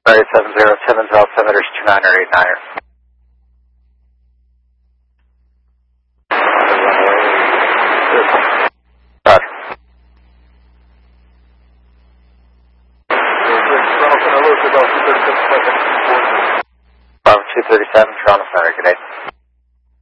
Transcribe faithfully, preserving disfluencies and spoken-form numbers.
Right, seven zero seven, altimeters two nine or eight niner. Roger. Bravo two thirty-seven, Toronto Center, good day.